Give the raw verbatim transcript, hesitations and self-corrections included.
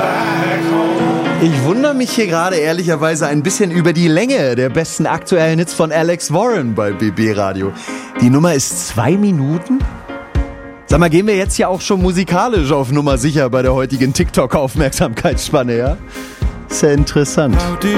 Ich wundere mich hier gerade ehrlicherweise ein bisschen über die Länge der besten aktuellen Hits von Alex Warren bei B B Radio. Die Nummer ist zwei Minuten? Sag mal, gehen wir jetzt ja auch schon musikalisch auf Nummer sicher bei der heutigen TikTok-Aufmerksamkeitsspanne, ja? Ist ja interessant.